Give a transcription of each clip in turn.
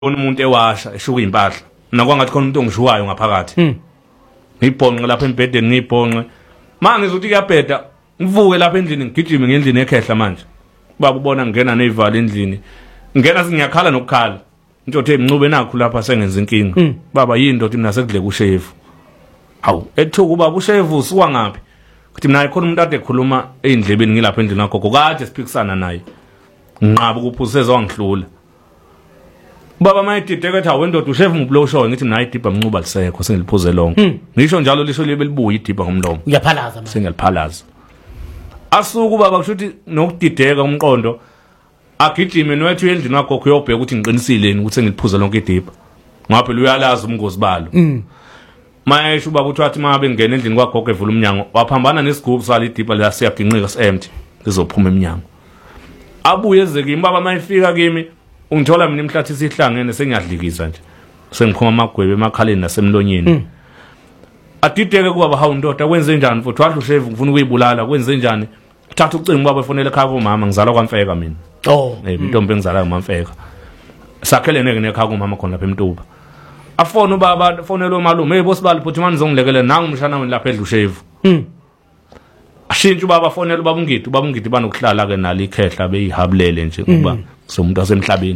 umuntu ewasha eshuka impahla nakwangathi khona umuntu ongishuwayo ngaphakathi ngibhonqe lapha embedeni ngibhonqe manje ngizothi kuyabheda ngivuke lapha endlini ngigijime ngendlini ekhehla manje baba ubona ngena nevali endlini ngena singiyakhala nokukhala intothe emncube nakho lapha sengenza inkinga baba yindoda mina sekudleka ushevu hawu ethuka ubaba ushevu usuka ngapi kuthi mina ikhona umuntu ade ekhuluma endlebeni ngilapha endlini yakho kade siphikisana naye nqaba ukuphuseza wangihlula baba mayidideke ethi awendoda ushevu ngiblow show ngithi mina idibha mncuba lisekho sengiliphuze lonke ngisho njalo lisho libe libuye idibha ngomlomo uyaphalaza manje sengiliphalaza asuku baba kushuthi nokudideka umqondo agijime nowethu endlini wakho kuyobheka ukuthi ngiqinisile ukuthi sengiliphuze lonke idibha ngaphela uyalazi umngozi balo mayesho ubaba uthi wathi mabe ngene endlini kwakho evula umnyango waphambana nesigubhu sala idibha la siyaginqika si-empty ngizophuma eminyango abuye ezeke baba mayifika kimi ungithola mina imhlathi sihlangene sengiyadlikisa nje sengiphuma amagwebe emakhaleni nasemlonyeni adideke kuba hawu ndoda kwenze njani futhi wadla ushevu ngifuna ukuyibulala kwenze njani thatha ucingo baba efonela ekhaya kumama ngizalwa kwaMfeka mina intombi engizala nguMfeka sakhelene nekhaya kumama khona lapha eMtuba afona ubaba fonela umalume hey boss bali futhi manje ngizongilekela nangu umshana wami lapha edla ushevu ashintsha ubaba fonela ubaba ungidi banokuhlala ke nali ikhehla beyihabulele nje kuba somuntu wasemhlabeni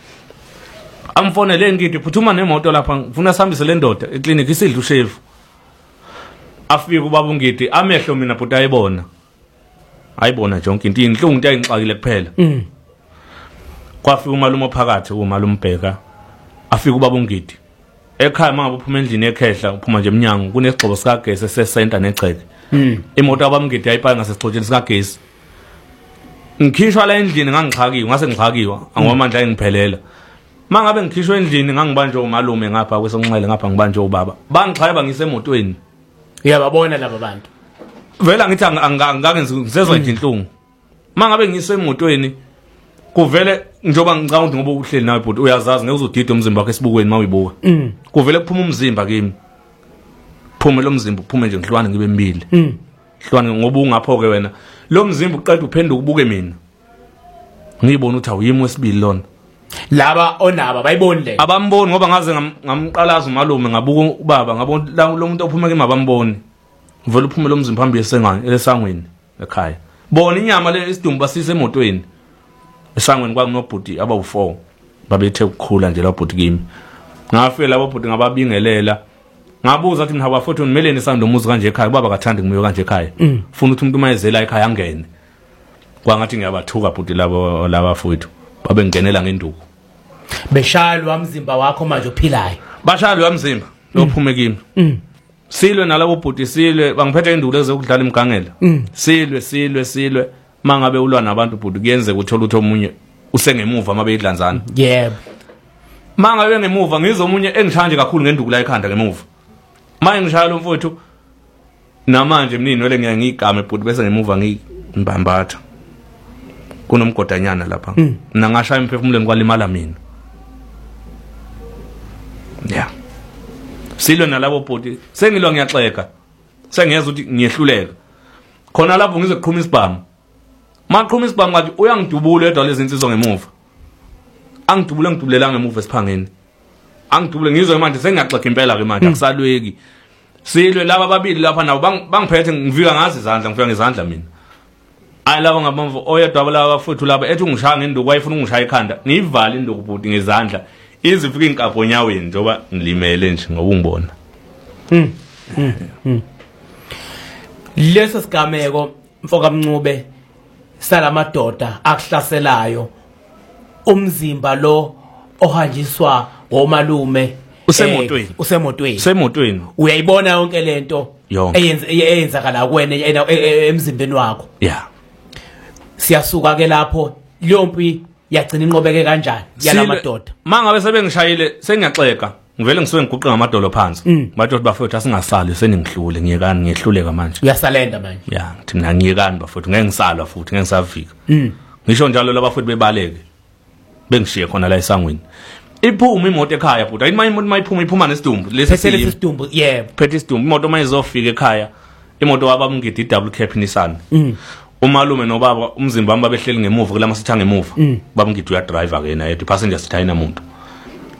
amfonele ngidi phuthuma nemoto lapha ngifuna sihambise le ndoda eclinic isidla ushevu afika ubaba ungidi amehlo mina bhuti ayibona jonke into inhlungu into ayingixakile kuphela kwafika umalume phakathi umalume Bheka afika ubaba ungidi ekhaya mangabe uphuma endlini ekhehla uphuma nje eminyango kunesigxobo sikagesi sescenter negceke imoto abamngidi ayipaka ngasesixotsheni sikagesi ngikhishwa la endlini ngase ngixhakiwa angomandla ayengiphelela mangabe ngikhishwa endlini ngangibanjwe umalume ngapha kwesonxele ngapha ngibanjwe ubaba bangixhayeba ngisemotweni uyababona laba bantu vela ngithi angake ngizezwa nje inhlungu mangabe ngisemotweni kuvele njoba ngicanga ukuthi ngoba uhleli nawe bhuti uyazazi ngeke uzudida umzimba wakhe esibukweni mawibuka kuvele kuphuma umzimba kimi phume lo mzimba uphume nje ngihlwane ngibe mbili hlwane ngoba ungapho ke wena lo mzimba uqeda uphenduka ubuke mina ngiyibona ukuthi awuyimi wesibili lona laba onaba bayiboni le abamboni ngoba ngaze ngamqalaza umalume ngabuka ubaba ngabona lo muntu ophuma ke mabamboni vele uphume lo mzimba phambili esangweni ekhaya bona inyama le isidumbu basise emotweni esangweni kwakunobhuti abawu4 babethe ukukhula nje labhuti kimi ngafike labo bhuti ngababingelela ngabuza ukuthi mina bafowethu nimeleni isando umuzi kanje ekhaya baba kathandi ngimiyo kanje ekhaya ufuna ukuthi umuntu mayezela ekhaya angene kwangathi ngiyabathuka bhuti labo labafowethu babe ngenela ngenduku beshalwa umzimba wakho manje uphilayo bashalwa umzimba lophume kimi silwe nalabo bhuti silwe bangiphethe induku leze ukudlala imgangela silwe mangabe ulwa nabantu bhuti kuyenze ukuthola ukuthi omunye usengemuva mabe idlanzana yebo mangabe ngemuva ngizomunye engishanje kakhulu ngenduku la ekhanda ngemuva manje ngishaya lo mfowethu namanje mnini wele ngiyangigame bhuti bese ngemuva ngimbambatha kunomgodanyana lapha mina ngashaya emphefumulweni kwalimala mina silwe nalabo bhuti sengilwa ngiyaxeka sengiyeza ukuthi ngiyehluleka khona lapho ngizoqhuma isibhamu maqhuma isibhamu ngathi uyangidubula edwa lezi insizwa ngemuva ngidubulela ngemuva esiphangeni angidubule ngizwe manje sengiyaxeka impela ke manje akusalweki silwe laba babili lapha nabo bangiphethe ngivika ngazi izandla ngifika ngezandla mina laba ngabamvu oyedwa laba futhi laba ethi ungishaya ngenduku wayifuna ungishaya ekhanda ngiyivala induku bhuti ngezandla izifika inkapho nyaweni njoba ngilimele nje ngoba ungibona leso sigameko mfoka Mncube salamadoda akuhlaselayo umzimba lo ohanjiswa ngomalume usemotweni uyayibona yonke lento eyenzakala kuwena emzimbeni wakho siyasuka ke lapho lompi yagcina inqobeke kanjani yalamadoda mangabe sebengishayile sengiyaxeka ngivele ngisuke ngiguqe ngamadolo phansi bathi bafowethu asingasali seningihlule ngiyekani ngiyehluleka manje uyasalenda manje ngithi mina ngiyekani bafowethu ngeke ngisalwa futhi ngeke ngisavika ngisho njalo labafowethu bebaleke bengishiye khona la esangweni iphuma imoto ekhaya bhuti ayini imoto iphuma nesidumbu lesidumbu phethe isidumbu imoto mayizofika ekhaya imoto wabamngidi double cab Nissan umalume nobaba umzimba wami babehleli ngemuva kulamasitha ngemuva bamngidi uya driver ke yena passenger seat ayina umuntu